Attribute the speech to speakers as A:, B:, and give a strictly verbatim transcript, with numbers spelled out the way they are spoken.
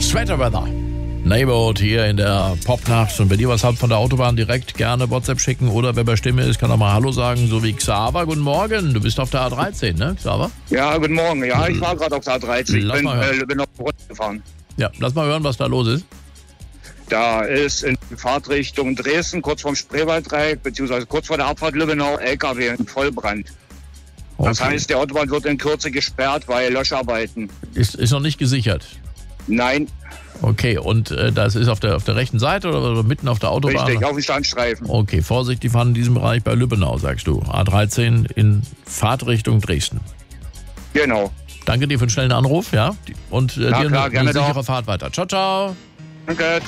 A: Sweater Weather. Neighborhood hier in der Popnacht. Und wenn ihr was habt von der Autobahn, direkt gerne WhatsApp schicken oder wer bei Stimme ist, kann auch mal Hallo sagen, so wie Xaver. Guten Morgen, du bist auf der A dreizehn, ne, Xaver?
B: Ja, guten Morgen. Ja, ich war gerade auf der A dreizehn.
A: Lass
B: Ich bin,
A: mal hören.
B: äh, bin auf gefahren.
A: Ja, lass mal hören, was da los ist.
B: Da ist in Fahrtrichtung Dresden, kurz vorm Spreewalddreieck, beziehungsweise kurz vor der Abfahrt Lübbenau, L K W in Vollbrand.
A: Okay.
B: Das heißt, die Autobahn wird in Kürze gesperrt bei Löscharbeiten.
A: Ist, ist noch nicht gesichert.
B: Nein,
A: Okay, und äh, das ist auf der, auf der rechten Seite oder mitten auf der Autobahn?
B: richtig, auf dem Standstreifen.
A: Okay, vorsichtig fahren in diesem Bereich bei Lübbenau, sagst du. A dreizehn in Fahrtrichtung Dresden.
B: Genau.
A: Danke dir für den schnellen Anruf, ja? Und äh,
B: Na
A: dir
B: klar,
A: eine,
B: gerne
A: eine sichere
B: doch.
A: Fahrt weiter. Ciao, ciao.
B: Danke, ciao.